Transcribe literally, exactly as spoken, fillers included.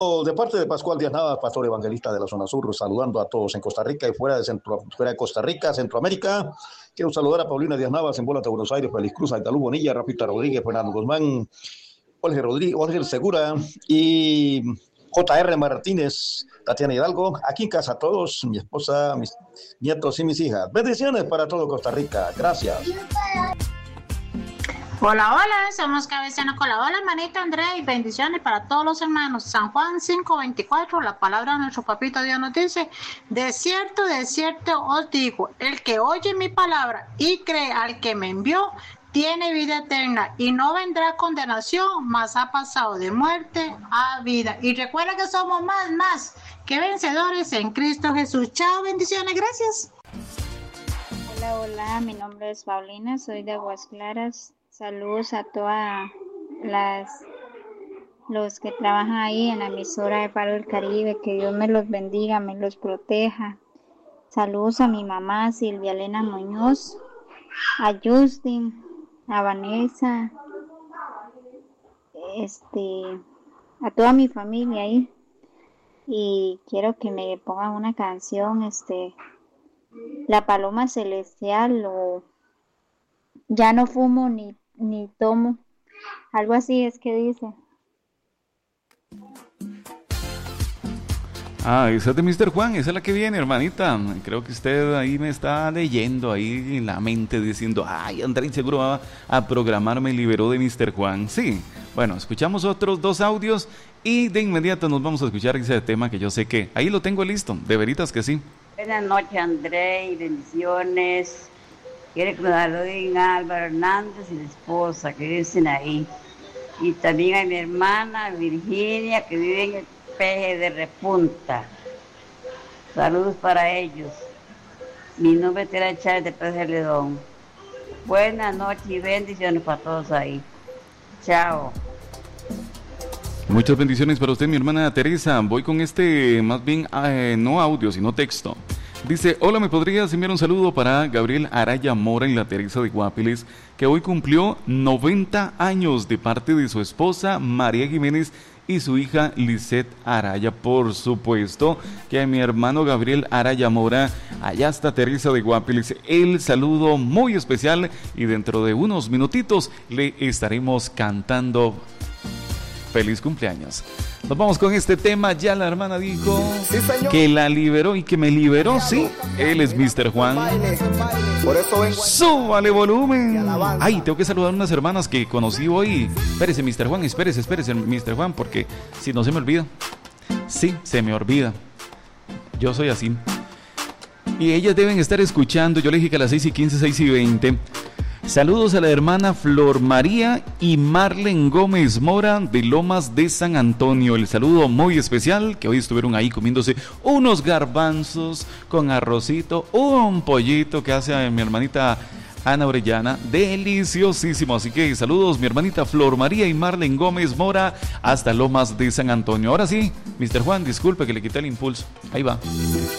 De parte de Pascual Díaz Navas, pastor evangelista de la zona sur, saludando a todos en Costa Rica y fuera de, Centro, fuera de Costa Rica, Centroamérica. Quiero saludar a Paulina Díaz Navas en Bolas de Buenos Aires, Félix Cruz, Aitalú Bonilla, Rafita Rodríguez, Fernando Guzmán, Jorge Rodríguez, Jorge Segura y J R Martínez, Tatiana Hidalgo. Aquí en casa todos, mi esposa, mis nietos y mis hijas. Bendiciones para todo Costa Rica. Gracias. Hola, hola, somos Cabezano con la Hola, hermanito Andrea, y bendiciones para todos los hermanos. San Juan cinco veinticuatro, la palabra de nuestro papito Dios nos dice: de cierto, de cierto os digo, el que oye mi palabra y cree al que me envió, tiene vida eterna y no vendrá condenación, mas ha pasado de muerte a vida. Y recuerda que somos más, más que vencedores en Cristo Jesús. Chao, bendiciones, gracias. Hola, hola, mi nombre es Paulina, soy de Aguas Claras. Saludos a todas las los que trabajan ahí en la emisora de Faro del Caribe. Que Dios me los bendiga, me los proteja. Saludos a mi mamá Silvia Elena Muñoz, a Justin, a Vanessa, este, a toda mi familia ahí. Y quiero que me pongan una canción, este, La Paloma Celestial, o Ya no fumo ni ni tomo, algo así es que dice. Ah, esa es de mister Juan, esa es la que viene, hermanita. Creo que usted ahí me está leyendo ahí en la mente diciendo: ay, Andrés seguro va a programar Me Liberó de mister Juan. Sí, bueno, escuchamos otros dos audios y de inmediato nos vamos a escuchar ese tema que yo sé que ahí lo tengo listo, de veritas que sí. Buenas noches, Andrés, y bendiciones. Quiero que me saluden a Álvaro Hernández y la esposa que dicen ahí. Y también a mi hermana Virginia, que vive en el Peje de Repunta. Saludos para ellos. Mi nombre es Tera Chávez de Peje Ledón. Buenas noches y bendiciones para todos ahí. Chao. Muchas bendiciones para usted, mi hermana Teresa. Voy con este, más bien, eh, no audio, sino texto. Dice: hola, ¿me podrías enviar un saludo para Gabriel Araya Mora en la Teresa de Guapiles, que hoy cumplió noventa años, de parte de su esposa María Jiménez y su hija Lisette Araya? Por supuesto que a mi hermano Gabriel Araya Mora, allá está Teresa de Guapiles, el saludo muy especial, y dentro de unos minutitos le estaremos cantando feliz cumpleaños. Nos vamos con este tema. Ya la hermana dijo sí, que la liberó y que me liberó. Sí, él es mister Juan. Por eso vengo. Súbale volumen. Ay, tengo que saludar a unas hermanas que conocí hoy. Espérese, mister Juan, espérese, espérese, mister Juan, porque si no se me olvida. Sí, se me olvida. Yo soy así. Y ellas deben estar escuchando. Yo le dije que a las seis y quince, seis y veinte. Saludos a la hermana Flor María y Marlen Gómez Mora de Lomas de San Antonio. El saludo muy especial, que hoy estuvieron ahí comiéndose unos garbanzos con arrocito, un pollito que hace a mi hermanita Ana Orellana, deliciosísimo. Así que saludos, mi hermanita Flor María y Marlen Gómez Mora, hasta Lomas de San Antonio. Ahora sí, mister Juan, disculpe que le quité el impulso. Ahí va.